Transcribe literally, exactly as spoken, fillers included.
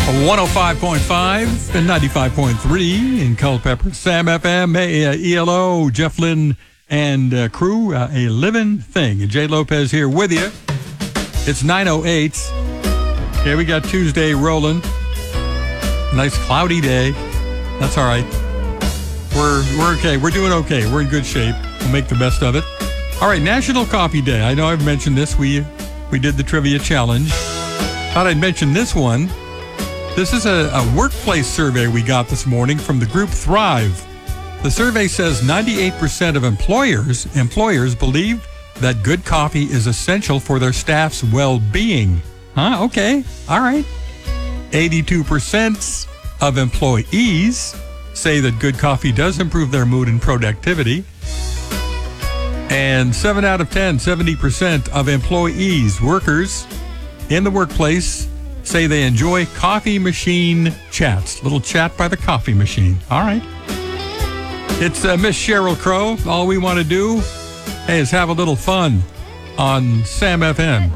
one oh five point five and ninety-five point three in Culpeper. Sam F M, hey, uh, E L O, Jeff Lynn and uh, crew, uh, a living thing. And Jay Lopez here with you. It's nine oh eight. Here we got Tuesday rolling. Nice cloudy day. That's all right. We're we're okay. We're doing okay. We're in good shape. We'll make the best of it. All right, National Coffee Day. I know I've mentioned this. We we did the trivia challenge. Thought I'd mention this one. This is a, a workplace survey we got this morning from the group Thrive. The survey says ninety-eight percent of employers employers believe that good coffee is essential for their staff's well-being. Huh? Okay. All right. eighty-two percent of employees say that good coffee does improve their mood and productivity. And seven out of ten, seventy percent of employees, workers in the workplace, say they enjoy coffee machine chats. Little chat by the coffee machine. All right. It's uh, Miss Sheryl Crow. All we want to do, hey, is have a little fun on Sam F M.